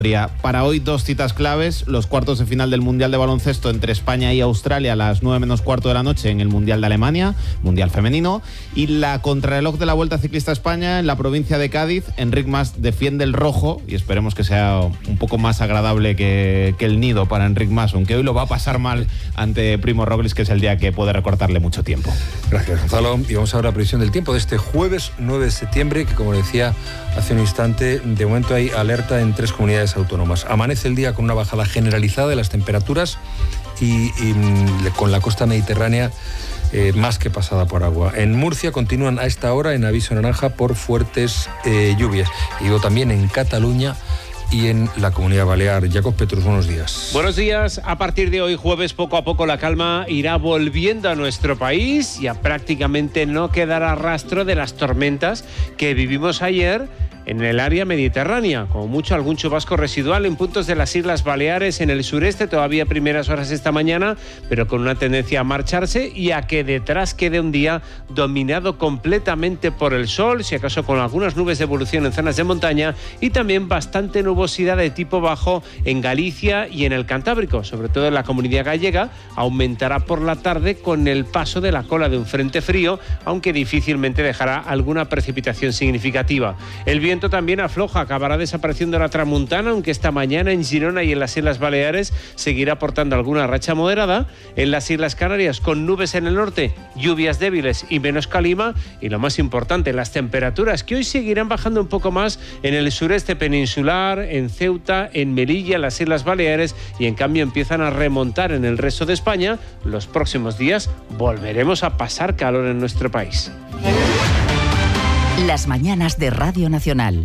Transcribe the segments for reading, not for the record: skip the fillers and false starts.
Para hoy 2 citas claves, los cuartos de final del Mundial de Baloncesto entre España y Australia a las 9 menos cuarto de la noche en el Mundial de Alemania, Mundial Femenino, y la contrarreloj de la Vuelta Ciclista España en la provincia de Cádiz. Enric Mas defiende el rojo y esperemos que sea un poco más agradable que el nido para Enric Mas, aunque hoy lo va a pasar mal ante Primo Roglic, que es el día que puede recortarle mucho tiempo. Gracias, Gonzalo. Y vamos a ver la previsión del tiempo de este jueves 9 de septiembre, que como decía hace un instante, de momento hay alerta en 3 comunidades autónomas. Amanece el día con una bajada generalizada de las temperaturas y con la costa mediterránea más que pasada por agua. En Murcia continúan a esta hora en aviso naranja por fuertes lluvias. Y digo también en Cataluña y en la Comunidad Balear. Jacob Petrus, buenos días. Buenos días. A partir de hoy, jueves, poco a poco la calma irá volviendo a nuestro país. Ya prácticamente no quedará rastro de las tormentas que vivimos ayer en el área mediterránea, como mucho algún chubasco residual en puntos de las Islas Baleares, en el sureste, todavía primeras horas esta mañana, pero con una tendencia a marcharse y a que detrás quede un día dominado completamente por el sol, si acaso con algunas nubes de evolución en zonas de montaña, y también bastante nubosidad de tipo bajo en Galicia y en el Cantábrico, sobre todo en la Comunidad Gallega. Aumentará por la tarde con el paso de la cola de un frente frío, aunque difícilmente dejará alguna precipitación significativa. El viento también afloja, acabará desapareciendo la tramuntana, aunque esta mañana en Girona y en las Islas Baleares seguirá aportando alguna racha moderada. En las Islas Canarias, con nubes en el norte, lluvias débiles y menos calima. Y lo más importante, las temperaturas, que hoy seguirán bajando un poco más en el sureste peninsular, en Ceuta, en Melilla, en las Islas Baleares, y en cambio empiezan a remontar en el resto de España. Los próximos días volveremos a pasar calor en nuestro país. Las mañanas de Radio Nacional.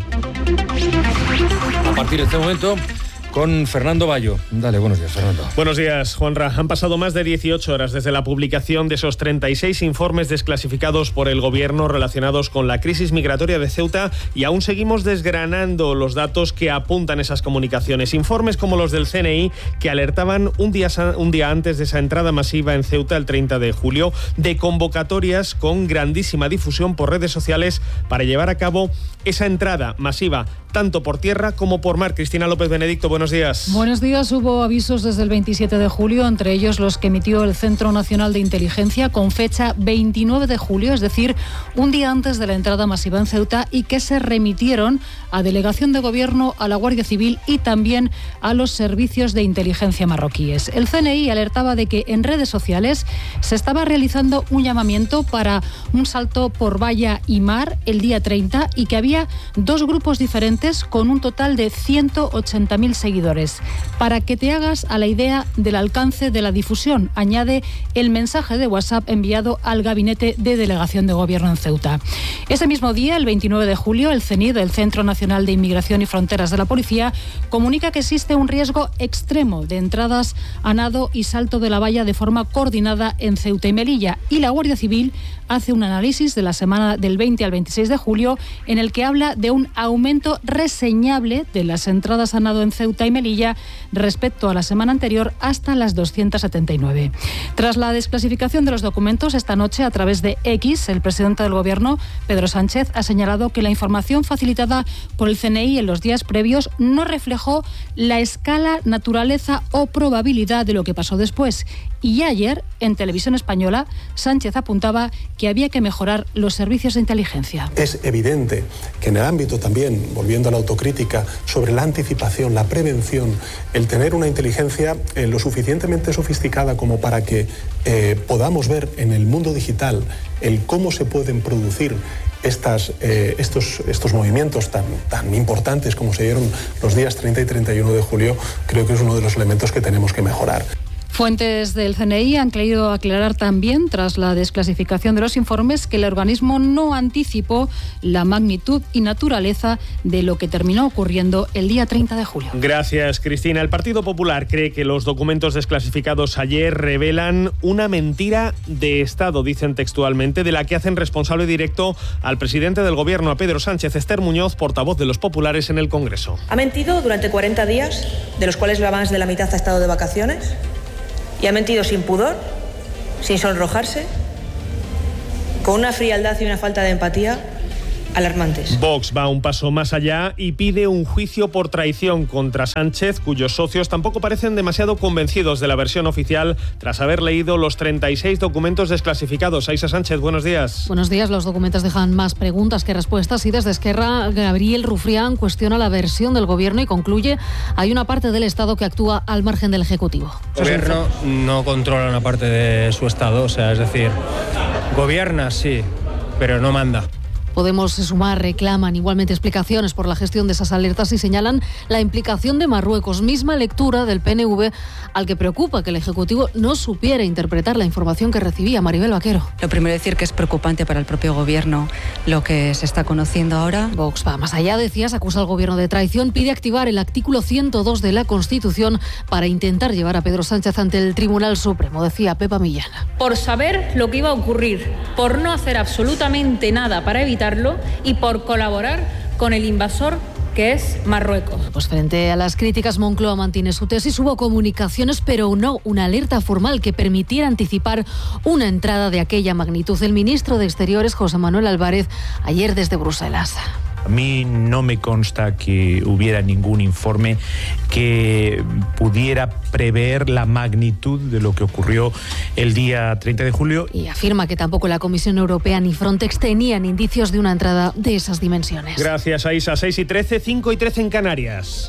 A partir de este momento, con Fernando Bayo. Dale, buenos días, Fernando. Buenos días, Juanra. Han pasado más de 18 horas desde la publicación de esos 36 informes desclasificados por el Gobierno relacionados con la crisis migratoria de Ceuta, y aún seguimos desgranando los datos que apuntan esas comunicaciones. Informes como los del CNI, que alertaban un día antes de esa entrada masiva en Ceuta, el 30 de julio, de convocatorias con grandísima difusión por redes sociales para llevar a cabo esa entrada masiva, tanto por tierra como por mar. Cristina López Benedicto, buenos días. Buenos días. Hubo avisos desde el 27 de julio, entre ellos los que emitió el Centro Nacional de Inteligencia con fecha 29 de julio, es decir, un día antes de la entrada masiva en Ceuta, y que se remitieron a Delegación de Gobierno, a la Guardia Civil y también a los servicios de inteligencia marroquíes. El CNI alertaba de que en redes sociales se estaba realizando un llamamiento para un salto por valla y mar el día 30 y que había 2 grupos diferentes con un total de 180.000 seguidores. Para que te hagas a la idea del alcance de la difusión, añade el mensaje de WhatsApp enviado al Gabinete de Delegación de Gobierno en Ceuta. Ese mismo día, el 29 de julio, el CNID, el Centro Nacional de Inmigración y Fronteras de la Policía, comunica que existe un riesgo extremo de entradas a nado y salto de la valla de forma coordinada en Ceuta y Melilla, y la Guardia Civil hace un análisis de la semana del 20 al 26 de julio en el que habla de un aumento reseñable de las entradas a nado en Ceuta y Melilla respecto a la semana anterior, hasta las 279. Tras la desclasificación de los documentos esta noche a través de X, el presidente del Gobierno, Pedro Sánchez, ha señalado que la información facilitada por el CNI en los días previos no reflejó la escala, naturaleza o probabilidad de lo que pasó después. Y ayer, en Televisión Española, Sánchez apuntaba que había que mejorar los servicios de inteligencia. Es evidente que en el ámbito también, volviendo a la autocrítica, sobre la anticipación, la prevención, el tener una inteligencia lo suficientemente sofisticada como para que podamos ver en el mundo digital el cómo se pueden producir estos movimientos tan importantes como se dieron los días 30 y 31 de julio, creo que es uno de los elementos que tenemos que mejorar. Fuentes del CNI han querido aclarar también, tras la desclasificación de los informes, que el organismo no anticipó la magnitud y naturaleza de lo que terminó ocurriendo el día 30 de julio. Gracias, Cristina. El Partido Popular cree que los documentos desclasificados ayer revelan una mentira de Estado, dicen textualmente, de la que hacen responsable directo al presidente del Gobierno, a Pedro Sánchez. Esther Muñoz, portavoz de los populares en el Congreso. Ha mentido durante 40 días, de los cuales más de la mitad ha estado de vacaciones. Y ha mentido sin pudor, sin sonrojarse, con una frialdad y una falta de empatía, alarmantes. Vox va un paso más allá y pide un juicio por traición contra Sánchez, cuyos socios tampoco parecen demasiado convencidos de la versión oficial tras haber leído los 36 documentos desclasificados. Aisa Sánchez, buenos días. Buenos días. Los documentos dejan más preguntas que respuestas y desde Esquerra, Gabriel Rufián cuestiona la versión del Gobierno y concluye: hay una parte del Estado que actúa al margen del Ejecutivo. El Gobierno no controla una parte de su Estado, o sea, es decir, gobierna sí, pero no manda. Podemos y Sumar reclaman igualmente explicaciones por la gestión de esas alertas y señalan la implicación de Marruecos, misma lectura del PNV, al que preocupa que el Ejecutivo no supiera interpretar la información que recibía. Maribel Vaquero. Lo primero decir que es preocupante para el propio Gobierno lo que se está conociendo ahora. Vox va más allá, decías, acusa al Gobierno de traición, pide activar el artículo 102 de la Constitución para intentar llevar a Pedro Sánchez ante el Tribunal Supremo, decía Pepa Millán. Por saber lo que iba a ocurrir, por no hacer absolutamente nada para evitarlo y por colaborar con el invasor que es Marruecos. Pues frente a las críticas, Moncloa mantiene su tesis. Hubo comunicaciones, pero no una alerta formal que permitiera anticipar una entrada de aquella magnitud. El ministro de Exteriores, José Manuel Álvarez, ayer desde Bruselas. A mí no me consta que hubiera ningún informe que pudiera prever la magnitud de lo que ocurrió el día 30 de julio. Y afirma que tampoco la Comisión Europea ni Frontex tenían indicios de una entrada de esas dimensiones. Gracias, Aisa. 6:13, 5:13 en Canarias.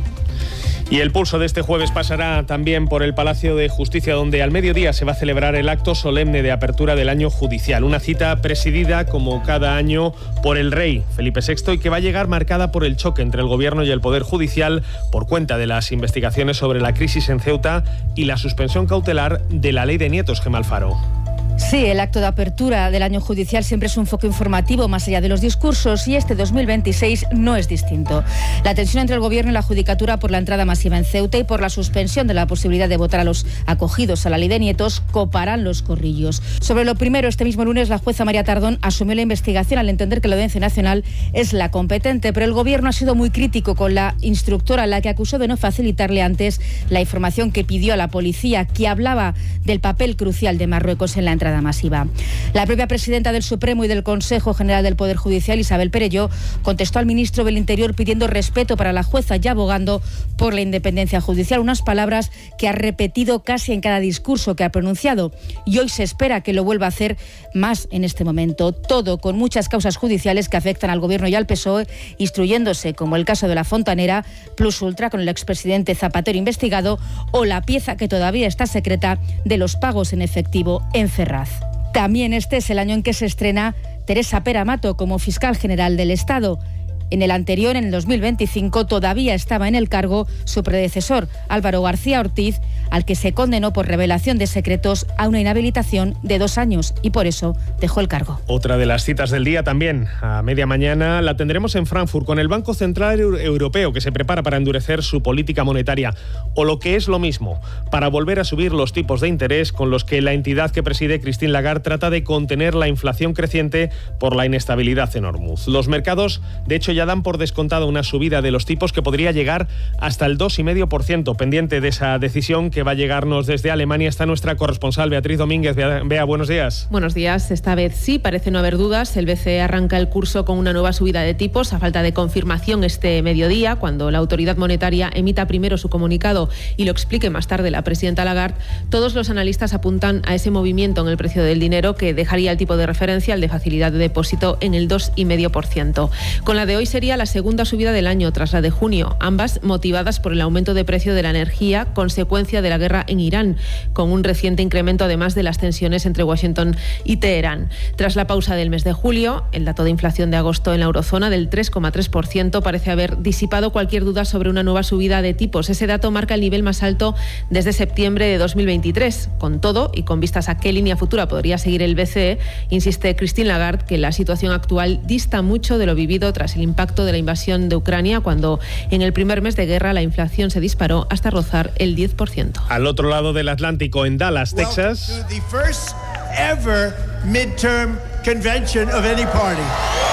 Y el pulso de este jueves pasará también por el Palacio de Justicia, donde al mediodía se va a celebrar el acto solemne de apertura del año judicial. Una cita presidida, como cada año, por el rey Felipe VI y que va a llegar marcada por el choque entre el Gobierno y el Poder Judicial por cuenta de las investigaciones sobre la crisis en Ceuta y la suspensión cautelar de la ley de nietos, Gemma Alfaro. Sí, el acto de apertura del año judicial siempre es un foco informativo más allá de los discursos y este 2026 no es distinto. La tensión entre el Gobierno y la Judicatura por la entrada masiva en Ceuta y por la suspensión de la posibilidad de votar a los acogidos a la ley de nietos coparán los corrillos. Sobre lo primero, este mismo lunes la jueza María Tardón asumió la investigación al entender que la Audiencia Nacional es la competente, pero el Gobierno ha sido muy crítico con la instructora, a la que acusó de no facilitarle antes la información que pidió a la policía, que hablaba del papel crucial de Marruecos en la entrada masiva. La propia presidenta del Supremo y del Consejo General del Poder Judicial, Isabel Perelló, contestó al ministro del Interior pidiendo respeto para la jueza y abogando por la independencia judicial, unas palabras que ha repetido casi en cada discurso que ha pronunciado, y hoy se espera que lo vuelva a hacer más en este momento. Todo con muchas causas judiciales que afectan al Gobierno y al PSOE, instruyéndose, como el caso de la Fontanera, Plus Ultra con el expresidente Zapatero investigado, o la pieza que todavía está secreta de los pagos en efectivo en Ferraz. También este es el año en que se estrena Teresa Pera Mato como fiscal general del Estado. En el anterior, en el 2025, todavía estaba en el cargo su predecesor, Álvaro García Ortiz, al que se condenó por revelación de secretos a una inhabilitación de 2 años y por eso dejó el cargo. Otra de las citas del día también, a media mañana, la tendremos en Frankfurt con el Banco Central Europeo, que se prepara para endurecer su política monetaria, o lo que es lo mismo, para volver a subir los tipos de interés con los que la entidad que preside Christine Lagarde trata de contener la inflación creciente por la inestabilidad en Hormuz. Los mercados, de hecho, ya dan por descontado una subida de los tipos que podría llegar hasta el 2,5%. Pendiente de esa decisión que va a llegarnos desde Alemania está nuestra corresponsal Beatriz Domínguez. Bea, buenos días. Buenos días. Esta vez sí, parece no haber dudas. El BCE arranca el curso con una nueva subida de tipos a falta de confirmación este mediodía, cuando la autoridad monetaria emita primero su comunicado y lo explique más tarde la presidenta Lagarde. Todos los analistas apuntan a ese movimiento en el precio del dinero que dejaría el tipo de referencia, el de facilidad de depósito, en el 2,5%. Con la de hoy sería la segunda subida del año tras la de junio, ambas motivadas por el aumento de precio de la energía, consecuencia de la guerra en Irán, con un reciente incremento además de las tensiones entre Washington y Teherán. Tras la pausa del mes de julio, el dato de inflación de agosto en la eurozona del 3,3% parece haber disipado cualquier duda sobre una nueva subida de tipos. Ese dato marca el nivel más alto desde septiembre de 2023. Con todo, y con vistas a qué línea futura podría seguir el BCE, insiste Christine Lagarde que la situación actual dista mucho de lo vivido tras el impacto de la invasión de Ucrania, cuando en el primer mes de guerra la inflación se disparó hasta rozar el 10%. Al otro lado del Atlántico, en Dallas, Texas,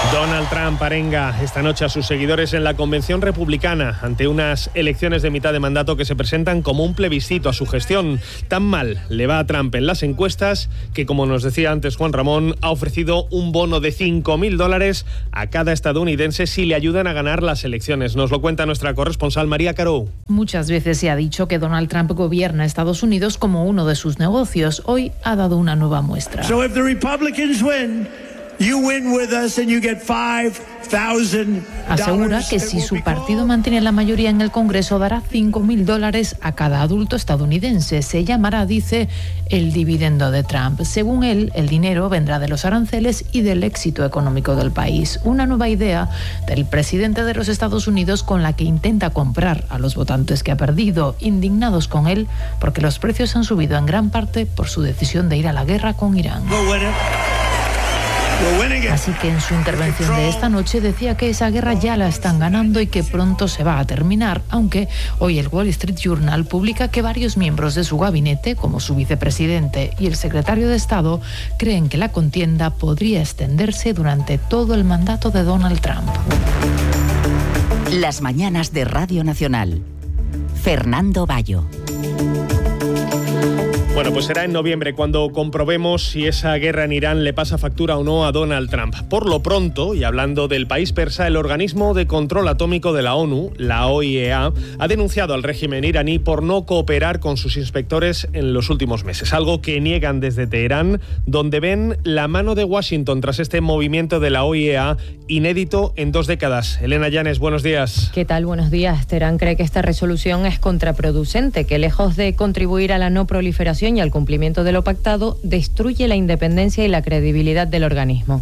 Donald Trump arenga esta noche a sus seguidores en la convención republicana ante unas elecciones de mitad de mandato que se presentan como un plebiscito a su gestión. Tan mal le va a Trump en las encuestas que, como nos decía antes Juan Ramón, ha ofrecido un bono de $5.000 a cada estadounidense si le ayudan a ganar las elecciones. Nos lo cuenta nuestra corresponsal María Carou. Muchas veces se ha dicho que Donald Trump gobierna Estados Unidos como uno de sus negocios. Hoy ha dado una nueva muestra. So if the Republicans win, you win with us and you get $5,000. Asegura que si su partido mantiene la mayoría en el Congreso dará $5.000 a cada adulto estadounidense. Se llamará, dice, el dividendo de Trump. Según él, el dinero vendrá de los aranceles y del éxito económico del país. Una nueva idea del presidente de los Estados Unidos con la que intenta comprar a los votantes que ha perdido, indignados con él porque los precios han subido en gran parte por su decisión de ir a la guerra con Irán. Así que en su intervención de esta noche decía que esa guerra ya la están ganando y que pronto se va a terminar, aunque hoy el Wall Street Journal publica que varios miembros de su gabinete, como su vicepresidente y el secretario de Estado, creen que la contienda podría extenderse durante todo el mandato de Donald Trump. Las mañanas de Radio Nacional. Fernando Bayo. Bueno, pues será en noviembre cuando comprobemos si esa guerra en Irán le pasa factura o no a Donald Trump. Por lo pronto, y hablando del país persa, el organismo de control atómico de la ONU, la OIEA, ha denunciado al régimen iraní por no cooperar con sus inspectores en los últimos meses, algo que niegan desde Teherán, donde ven la mano de Washington tras este movimiento de la OIEA inédito en 2 décadas. Elena Llanes, buenos días. ¿Qué tal? Buenos días. Teherán cree que esta resolución es contraproducente, que lejos de contribuir a la no proliferación y al cumplimiento de lo pactado, destruye la independencia y la credibilidad del organismo.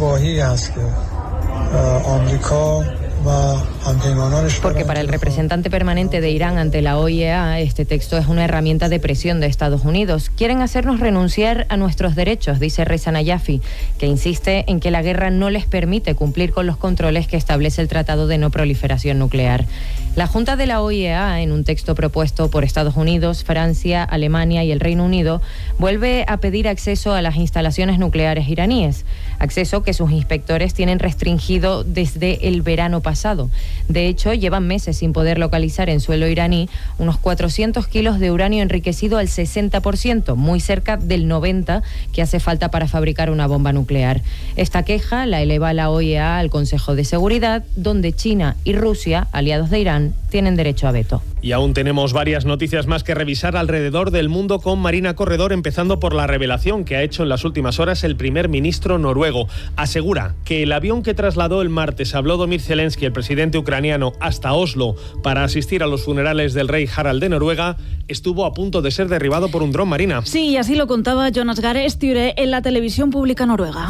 Porque para el representante permanente de Irán ante la OIEA, este texto es una herramienta de presión de Estados Unidos. Quieren hacernos renunciar a nuestros derechos, dice Reza Najafi, que insiste en que la guerra no les permite cumplir con los controles que establece el Tratado de No Proliferación Nuclear. La Junta de la OIEA, en un texto propuesto por Estados Unidos, Francia, Alemania y el Reino Unido, vuelve a pedir acceso a las instalaciones nucleares iraníes, acceso que sus inspectores tienen restringido desde el verano pasado. De hecho, llevan meses sin poder localizar en suelo iraní unos 400 kilos de uranio enriquecido al 60%, muy cerca del 90% que hace falta para fabricar una bomba nuclear. Esta queja la eleva la OIEA al Consejo de Seguridad, donde China y Rusia, aliados de Irán, tienen derecho a veto. Y aún tenemos varias noticias más que revisar alrededor del mundo con Marina Corredor, empezando por la revelación que ha hecho en las últimas horas el primer ministro noruego. Asegura que el avión que trasladó el martes a Volodymyr Zelensky, el presidente ucraniano, hasta Oslo para asistir a los funerales del rey Harald de Noruega, estuvo a punto de ser derribado por un dron, Marina. Sí, y así lo contaba Jonas Gahr Støre en la televisión pública noruega.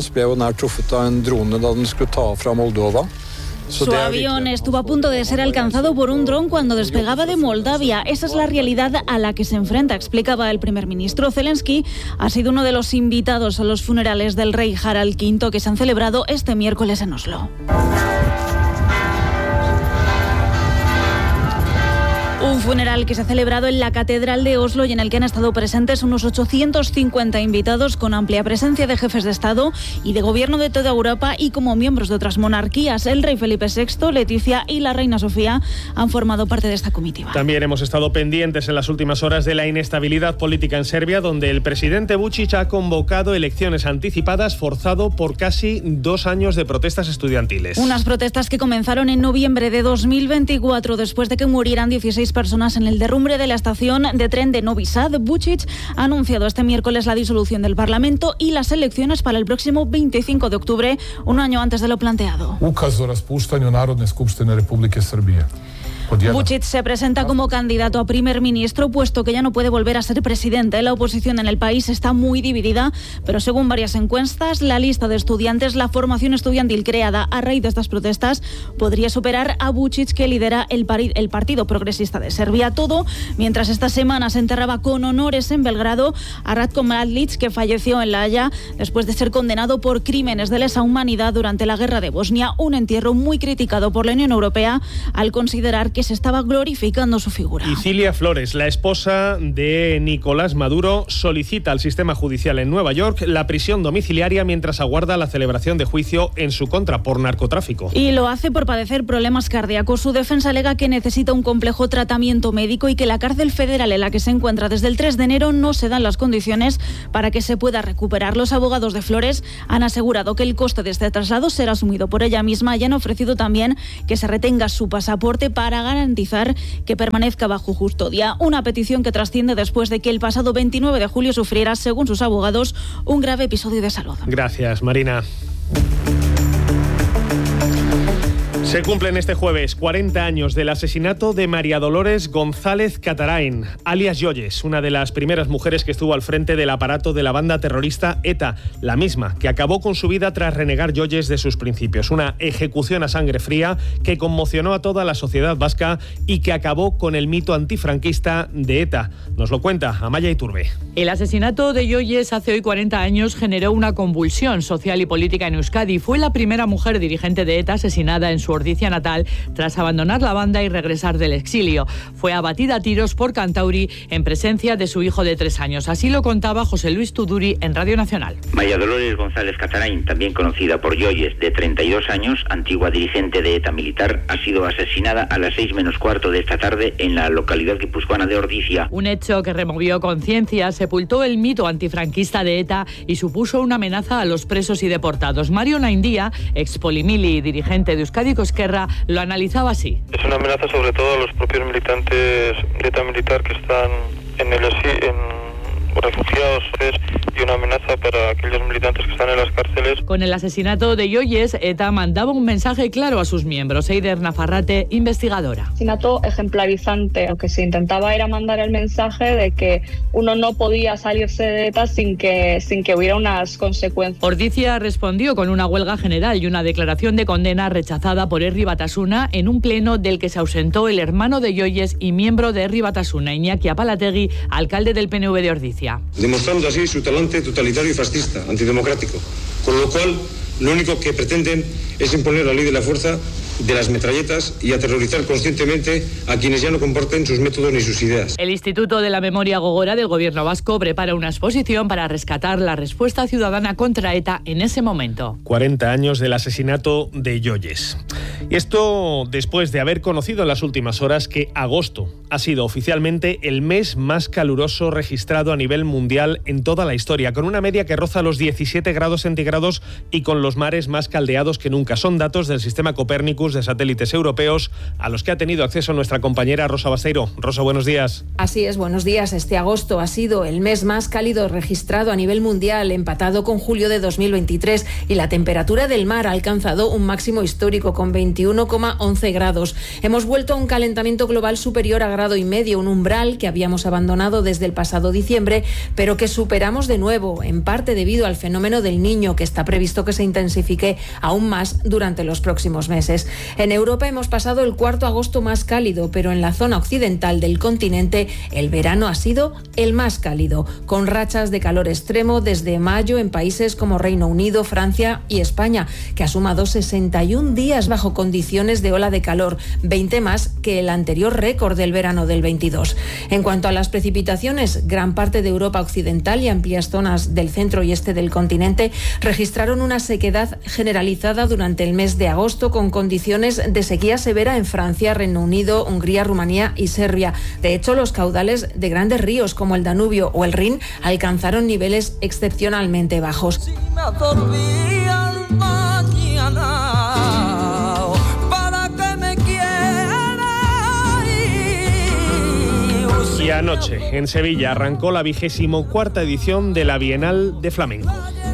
Su avión estuvo a punto de ser alcanzado por un dron cuando despegaba de Moldavia. Esa es la realidad a la que se enfrenta, explicaba el primer ministro. Zelensky ha sido uno de los invitados a los funerales del rey Harald V que se han celebrado este miércoles en Oslo. Un funeral que se ha celebrado en la Catedral de Oslo y en el que han estado presentes unos 850 invitados con amplia presencia de jefes de Estado y de gobierno de toda Europa y como miembros de otras monarquías. El rey Felipe VI, Leticia y la reina Sofía han formado parte de esta comitiva. También hemos estado pendientes en las últimas horas de la inestabilidad política en Serbia, donde el presidente Vučić ha convocado elecciones anticipadas forzado por casi 2 años de protestas estudiantiles. Unas protestas que comenzaron en noviembre de 2024 después de que murieran 16 personas en el derrumbe de la estación de tren de Novi Sad. Vučić ha anunciado este miércoles la disolución del Parlamento y las elecciones para el próximo 25 de octubre, un año antes de lo planteado. Ukaz o raspuštanju Narodne skupštine Republike Srbije. Vučić se presenta como candidato a primer ministro, puesto que ya no puede volver a ser presidente. La oposición en el país está muy dividida, pero según varias encuestas, la lista de estudiantes, la formación estudiantil creada a raíz de estas protestas, podría superar a Vučić, que lidera el Partido Progresista de Serbia. Todo mientras esta semana se enterraba con honores en Belgrado a Ratko Mladić, que falleció en La Haya después de ser condenado por crímenes de lesa humanidad durante la guerra de Bosnia. Un entierro muy criticado por la Unión Europea al considerar que se estaba glorificando su figura. Y Cilia Flores, la esposa de Nicolás Maduro, solicita al sistema judicial en Nueva York la prisión domiciliaria mientras aguarda la celebración de juicio en su contra por narcotráfico. Y lo hace por padecer problemas cardíacos. Su defensa alega que necesita un complejo tratamiento médico y que la cárcel federal en la que se encuentra desde el 3 de enero no se dan las condiciones para que se pueda recuperar. Los abogados de Flores han asegurado que el coste de este traslado será asumido por ella misma y han ofrecido también que se retenga su pasaporte para garantizar que permanezca bajo custodia. Una petición que trasciende después de que el pasado 29 de julio sufriera, según sus abogados, un grave episodio de salud. Gracias, Marina. Se cumplen este jueves 40 años del asesinato de María Dolores González Catarain, alias Yoyes, una de las primeras mujeres que estuvo al frente del aparato de la banda terrorista ETA, la misma que acabó con su vida tras renegar Yoyes de sus principios. Una ejecución a sangre fría que conmocionó a toda la sociedad vasca y que acabó con el mito antifranquista de ETA. Nos lo cuenta Amaya Iturbe. El asesinato de Yoyes hace hoy 40 años generó una convulsión social y política en Euskadi. Fue la primera mujer dirigente de ETA asesinada en su Ordicia natal tras abandonar la banda y regresar del exilio. Fue abatida a tiros por Kantauri en presencia de su hijo de 3 años. Así lo contaba José Luis Tuduri en Radio Nacional. María Dolores González Catarain, también conocida por Yoyes, de 32 años, antigua dirigente de ETA militar, ha sido asesinada a las 6:15 de esta tarde en la localidad guipuzcoana de Ordicia. Un hecho que removió conciencia, sepultó el mito antifranquista de ETA y supuso una amenaza a los presos y deportados. Mario Naindía, ex Polimili y dirigente de Euskadi Esquerra, lo analizaba así. Es una amenaza sobre todo a los propios militantes de ETA militar que están en refugiados, y una amenaza para aquellos militantes que están en las cárceles. Con el asesinato de Yoyes, ETA mandaba un mensaje claro a sus miembros. Eider Nafarrate, investigadora. Asesinato ejemplarizante. Lo que se intentaba era mandar el mensaje de que uno no podía salirse de ETA sin que hubiera unas consecuencias. Ordicia respondió con una huelga general y una declaración de condena rechazada por Herri Batasuna en un pleno del que se ausentó el hermano de Yoyes y miembro de Herri Batasuna, Iñaki Apalategui, alcalde del PNV de Ordicia. Demostrando así su talante totalitario y fascista, antidemocrático, con lo cual lo único que pretenden es imponer la ley de la fuerza, de las metralletas y aterrorizar conscientemente a quienes ya no comparten sus métodos ni sus ideas. El Instituto de la Memoria Gogora del Gobierno vasco prepara una exposición para rescatar la respuesta ciudadana contra ETA en ese momento. 40 años del asesinato de Yoyes. Y esto después de haber conocido en las últimas horas que agosto ha sido oficialmente el mes más caluroso registrado a nivel mundial en toda la historia, con una media que roza los 17 grados centígrados y con los mares más caldeados que nunca. Son datos del sistema Copernicus de satélites europeos a los que ha tenido acceso nuestra compañera Rosa Basteiro. Rosa, buenos días. Así es, buenos días. Este agosto ha sido el mes más cálido registrado a nivel mundial, empatado con julio de 2023, y la temperatura del mar ha alcanzado un máximo histórico con 21,11 grados. Hemos vuelto a un calentamiento global superior a 1,5 grados, un umbral que habíamos abandonado desde el pasado diciembre, pero que superamos de nuevo, en parte debido al fenómeno del Niño, que está previsto que se intensifique aún más durante los próximos meses. En Europa hemos pasado el 4º agosto más cálido, pero en la zona occidental del continente el verano ha sido el más cálido, con rachas de calor extremo desde mayo en países como Reino Unido, Francia y España, que ha sumado 61 días bajo condiciones de ola de calor, 20 más que el anterior récord del verano del 22. En cuanto a las precipitaciones, gran parte de Europa occidental y amplias zonas del centro y este del continente registraron una sequedad generalizada durante el mes de agosto, con condiciones de sequía severa en Francia, Reino Unido, Hungría, Rumanía y Serbia. De hecho, los caudales de grandes ríos como el Danubio o el Rin alcanzaron niveles excepcionalmente bajos. Y anoche, en Sevilla, arrancó la 24ª edición de la Bienal de Flamenco.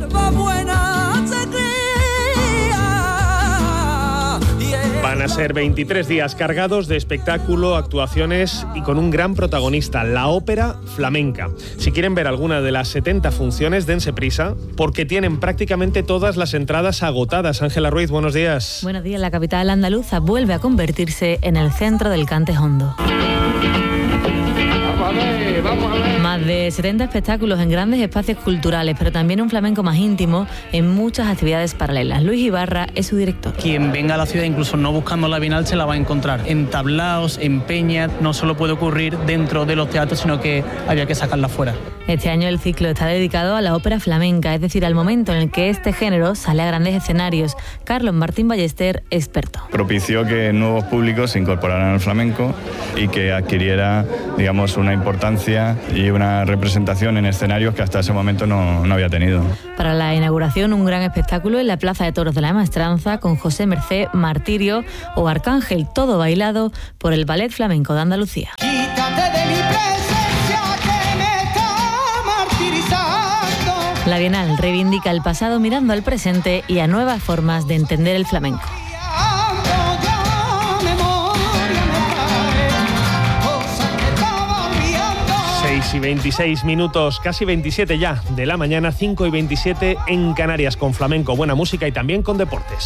Van a ser 23 días cargados de espectáculo, actuaciones y con un gran protagonista, la ópera flamenca. Si quieren ver alguna de las 70 funciones, dense prisa, porque tienen prácticamente todas las entradas agotadas. Ángela Ruiz, buenos días. Buenos días. La capital andaluza vuelve a convertirse en el centro del cante hondo. Más de 70 espectáculos en grandes espacios culturales, pero también un flamenco más íntimo en muchas actividades paralelas. Luis Ibarra es su director. Quien venga a la ciudad, incluso no buscando la Bienal, se la va a encontrar en tablaos, en peñas. No solo puede ocurrir dentro de los teatros, sino que había que sacarla fuera. Este año el ciclo está dedicado a la ópera flamenca, es decir, al momento en el que este género sale a grandes escenarios. Carlos Martín Ballester, experto. Propició que nuevos públicos se incorporaran al flamenco y que adquiriera, digamos, una importancia y una representación en escenarios que hasta ese momento no había tenido. Para la inauguración, un gran espectáculo en la Plaza de Toros de la Maestranza con José Mercé, Martirio o Arcángel, todo bailado por el Ballet Flamenco de Andalucía. Quítate de mi presencia que me está martirizando. La Bienal reivindica el pasado mirando al presente y a nuevas formas de entender el flamenco. 6:26 minutos, casi 27 ya de la mañana, 5:27 en Canarias, con flamenco, buena música y también con deportes.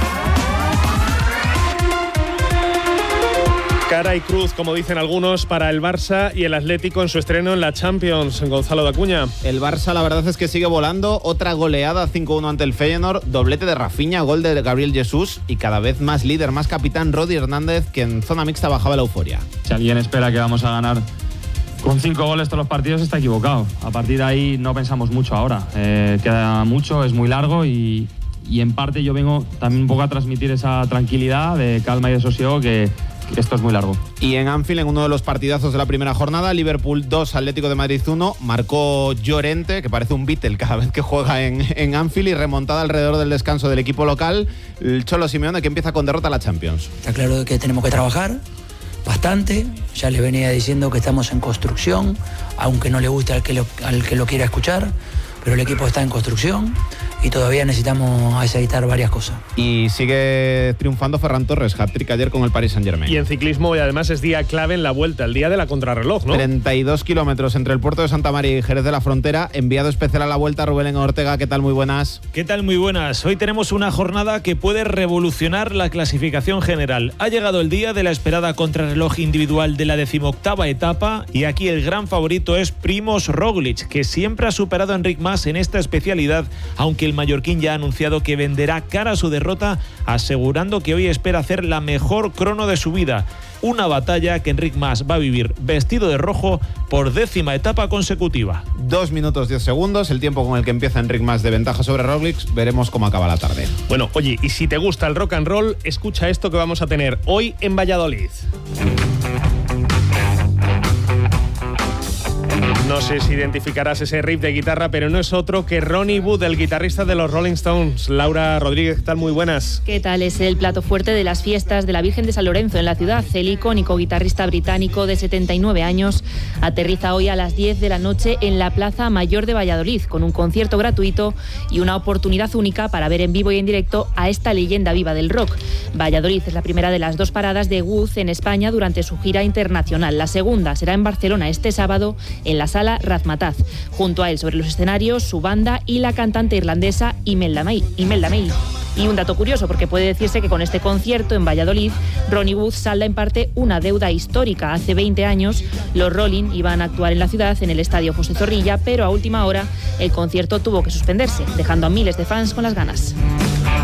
Cara y cruz, como dicen algunos, para el Barça y el Atlético en su estreno en la Champions. Gonzalo de Acuña. El Barça, la verdad es que sigue volando. Otra goleada 5-1 ante el Feyenoord. Doblete de Rafinha, gol de Gabriel Jesús. Y cada vez más líder, más capitán Rodri Hernández, que en zona mixta bajaba la euforia. Si alguien espera que vamos a ganar con 5 goles todos los partidos, está equivocado. A partir de ahí no pensamos mucho ahora. Queda mucho, es muy largo y en parte yo vengo también un poco a transmitir esa tranquilidad de calma y de sosiego que esto es muy largo. Y en Anfield, en uno de los partidazos de la primera jornada, Liverpool 2, Atlético de Madrid 1, marcó Llorente, que parece un Beatle cada vez que juega en Anfield, y remontada alrededor del descanso del equipo local, el Cholo Simeone, que empieza con derrota a la Champions. Está claro que tenemos que trabajar bastante, ya les venía diciendo que estamos en construcción, aunque no le guste al que lo quiera escuchar, pero el equipo está en construcción y todavía necesitamos aceitar varias cosas. Y sigue triunfando Ferran Torres, hat-trick ayer con el Paris Saint-Germain. Y en ciclismo hoy además es día clave en la Vuelta, el día de la contrarreloj, ¿no? 32 kilómetros entre el puerto de Santa María y Jerez de la Frontera. Enviado especial a la Vuelta, Rubén Ortega. ¿Qué tal? Muy buenas. ¿Qué tal? Muy buenas. Hoy tenemos una jornada que puede revolucionar la clasificación general. Ha llegado el día de la esperada contrarreloj individual de la 18ª etapa y aquí el gran favorito es Primož Roglič, que siempre ha superado a Enric Mas en esta especialidad, aunque el mallorquín ya ha anunciado que venderá cara a su derrota, asegurando que hoy espera hacer la mejor crono de su vida. Una batalla que Enric Mas va a vivir vestido de rojo por 10ª etapa consecutiva. 2 minutos 10 segundos, el tiempo con el que empieza Enric Mas de ventaja sobre Roglič. Veremos cómo acaba la tarde. Bueno, oye, y si te gusta el rock and roll, escucha esto que vamos a tener hoy en Valladolid. No sé si identificarás ese riff de guitarra, pero no es otro que Ronnie Wood, el guitarrista de los Rolling Stones. Laura Rodríguez, ¿qué tal? Muy buenas. ¿Qué tal? Es el plato fuerte de las fiestas de la Virgen de San Lorenzo en la ciudad. El icónico guitarrista británico de 79 años aterriza hoy a las 10 de la noche en la Plaza Mayor de Valladolid, con un concierto gratuito y una oportunidad única para ver en vivo y en directo a esta leyenda viva del rock. Valladolid es la primera de las 2 paradas de Wood en España durante su gira internacional. La segunda será en Barcelona este sábado en la Sala Razmataz. Junto a él sobre los escenarios su banda y la cantante irlandesa Imelda May. Y un dato curioso, porque puede decirse que con este concierto en Valladolid, Ronnie Wood salda en parte una deuda histórica. Hace 20 años los Rolling iban a actuar en la ciudad en el Estadio José Zorrilla, pero a última hora el concierto tuvo que suspenderse, dejando a miles de fans con las ganas.